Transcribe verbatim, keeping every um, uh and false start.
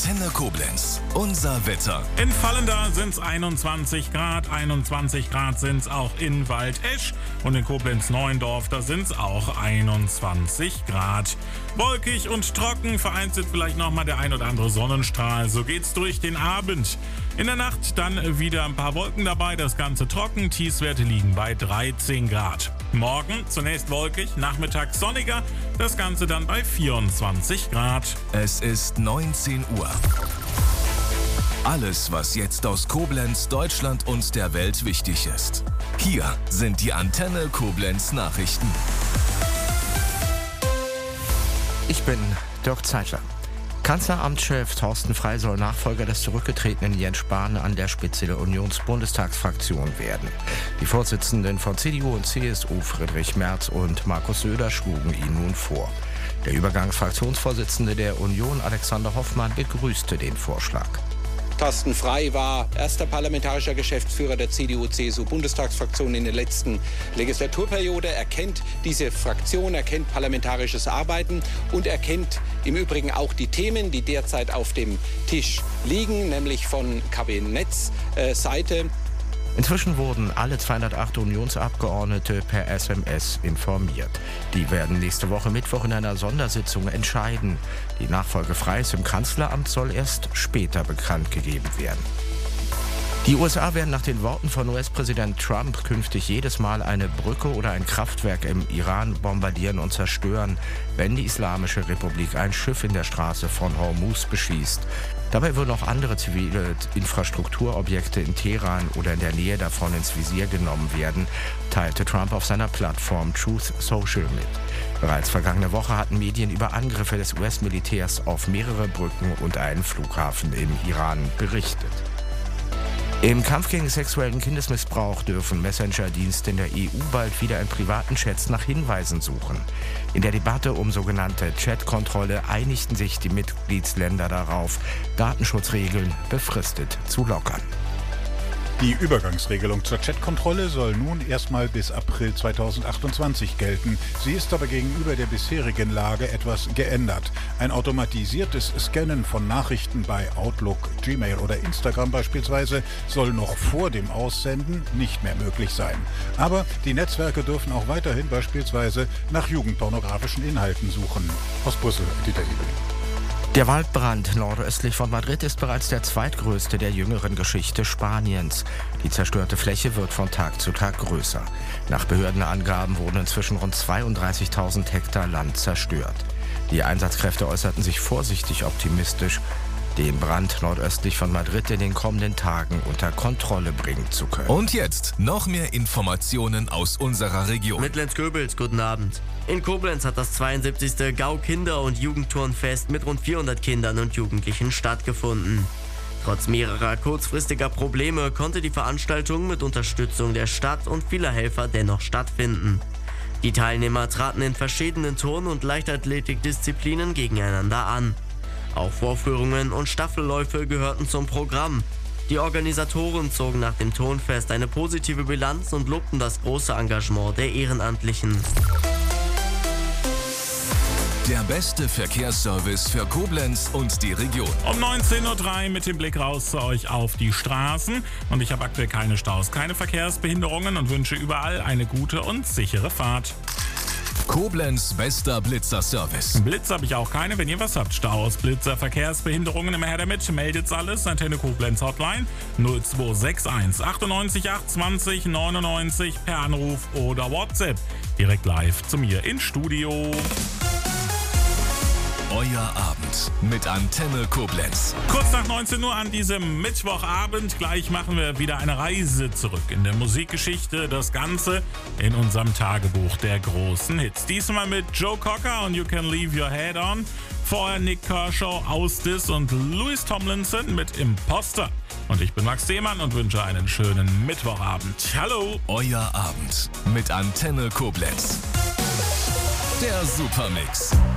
Antenne Koblenz. Unser Wetter. In Vallenda sind es einundzwanzig Grad, einundzwanzig Grad sind es auch in Waldesch und in Koblenz-Neuendorf, da sind es auch einundzwanzig Grad. Wolkig und trocken, vereinzelt vielleicht nochmal der ein oder andere Sonnenstrahl, so geht's durch den Abend. In der Nacht dann wieder ein paar Wolken dabei, das Ganze trocken, Tiefstwerte liegen bei dreizehn Grad. Morgen zunächst wolkig, nachmittags sonniger, das Ganze dann bei vierundzwanzig Grad. Es ist neunzehn Uhr. Alles, was jetzt aus Koblenz, Deutschland und der Welt wichtig ist. Hier sind die Antenne Koblenz Nachrichten. Ich bin Dirk Zeitler. Kanzleramtschef Thorsten Frey soll Nachfolger des zurückgetretenen Jens Spahn an der Spitze der Unionsbundestagsfraktion werden. Die Vorsitzenden von C D U und C S U Friedrich Merz und Markus Söder schlugen ihn nun vor. Der Übergangsfraktionsvorsitzende der Union Alexander Hoffmann begrüßte den Vorschlag. Thorsten Frey war erster parlamentarischer Geschäftsführer der C D U C S U Bundestagsfraktion in der letzten Legislaturperiode. Er kennt diese Fraktion, er kennt parlamentarisches Arbeiten und er kennt im Übrigen auch die Themen, die derzeit auf dem Tisch liegen, nämlich von Kabinettsseite. Inzwischen wurden alle zweihundertacht Unionsabgeordnete per S M S informiert. Die werden nächste Woche Mittwoch in einer Sondersitzung entscheiden. Die Nachfolge Freys im Kanzleramt soll erst später bekannt gegeben werden. Die U S A werden nach den Worten von U S-Präsident Trump künftig jedes Mal eine Brücke oder ein Kraftwerk im Iran bombardieren und zerstören, wenn die Islamische Republik ein Schiff in der Straße von Hormuz beschießt. Dabei würden auch andere zivile Infrastrukturobjekte in Teheran oder in der Nähe davon ins Visier genommen werden, teilte Trump auf seiner Plattform Truth Social mit. Bereits vergangene Woche hatten Medien über Angriffe des U S-Militärs auf mehrere Brücken und einen Flughafen im Iran berichtet. Im Kampf gegen sexuellen Kindesmissbrauch dürfen Messenger-Dienste in der E U bald wieder in privaten Chats nach Hinweisen suchen. In der Debatte um sogenannte Chat-Kontrolle einigten sich die Mitgliedsländer darauf, Datenschutzregeln befristet zu lockern. Die Übergangsregelung zur Chatkontrolle soll nun erstmal bis April zweitausendachtundzwanzig gelten. Sie ist aber gegenüber der bisherigen Lage etwas geändert. Ein automatisiertes Scannen von Nachrichten bei Outlook, Gmail oder Instagram beispielsweise soll noch vor dem Aussenden nicht mehr möglich sein. Aber die Netzwerke dürfen auch weiterhin beispielsweise nach jugendpornografischen Inhalten suchen. Aus Brüssel, Dieter Ebel. Der Waldbrand nordöstlich von Madrid ist bereits der zweitgrößte der jüngeren Geschichte Spaniens. Die zerstörte Fläche wird von Tag zu Tag größer. Nach Behördenangaben wurden inzwischen rund zweiunddreißigtausend Hektar Land zerstört. Die Einsatzkräfte äußerten sich vorsichtig optimistisch, den Brand nordöstlich von Madrid in den kommenden Tagen unter Kontrolle bringen zu können. Und jetzt noch mehr Informationen aus unserer Region. Mitlenz-Köbels, guten Abend. In Koblenz hat das zweiundsiebzigste Gau-Kinder- und Jugendturnfest mit rund vierhundert Kindern und Jugendlichen stattgefunden. Trotz mehrerer kurzfristiger Probleme konnte die Veranstaltung mit Unterstützung der Stadt und vieler Helfer dennoch stattfinden. Die Teilnehmer traten in verschiedenen Turn- und Leichtathletikdisziplinen gegeneinander an. Auch Vorführungen und Staffelläufe gehörten zum Programm. Die Organisatoren zogen nach dem Turnfest eine positive Bilanz und lobten das große Engagement der Ehrenamtlichen. Der beste Verkehrsservice für Koblenz und die Region. Um neunzehn Uhr drei mit dem Blick raus zu euch auf die Straßen. Und ich habe aktuell keine Staus, keine Verkehrsbehinderungen und wünsche überall eine gute und sichere Fahrt. Koblenz bester Blitzer-Service. Blitz habe ich auch keine. Wenn ihr was habt, Staus, Blitzer, Verkehrsbehinderungen, immer her damit. Meldet's alles. Antenne Koblenz Hotline null zwei sechs eins achtundneunzig achtundzwanzig neunundneunzig per Anruf oder WhatsApp. Direkt live zu mir ins Studio. Euer Abend mit Antenne Koblenz. Kurz nach neunzehn Uhr an diesem Mittwochabend. Gleich machen wir wieder eine Reise zurück in der Musikgeschichte. Das Ganze in unserem Tagebuch der großen Hits. Diesmal mit Joe Cocker und You Can Leave Your Head On. Vorher Nick Kershaw, Ausdis und Louis Tomlinson mit Imposter. Und ich bin Max Seemann und wünsche einen schönen Mittwochabend. Hallo! Euer Abend mit Antenne Koblenz. Der Supermix.